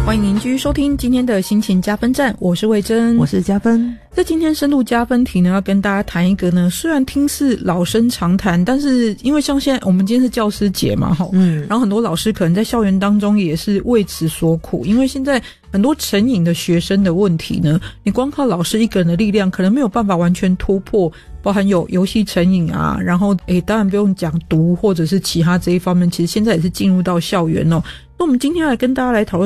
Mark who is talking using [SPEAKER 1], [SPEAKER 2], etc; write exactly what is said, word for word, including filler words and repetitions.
[SPEAKER 1] 欢迎您继续收听今天的心情加分站，我是魏珍，
[SPEAKER 2] 我是加分。
[SPEAKER 1] 在今天深度加分题呢，要跟大家谈一个呢，虽然听似老生常谈，但是因为像现在我们今天是教师节嘛，嗯，然后很多老师可能在校园当中也是为此所苦，因为现在很多成瘾的学生的问题呢，你光靠老师一个人的力量可能没有办法完全突破，包含有游戏成瘾啊，然后诶当然不用讲毒或者是其他这一方面，其实现在也是进入到校园哦。那我们今天来跟大家来讨论